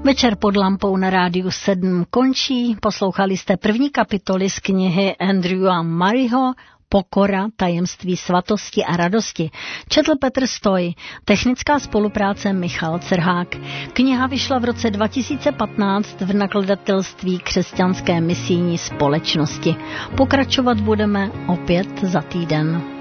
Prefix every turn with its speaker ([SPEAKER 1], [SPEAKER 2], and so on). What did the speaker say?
[SPEAKER 1] Večer pod lampou na rádiu 7 končí. Poslouchali jste první kapitoly z knihy Andrewa Murrayho Pokora, tajemství svatosti a radosti. Četl Petr Stoj, technická spolupráce Michal Cerhák. Kniha vyšla v roce 2015 v nakladatelství Křesťanské misijní společnosti. Pokračovat budeme opět za týden.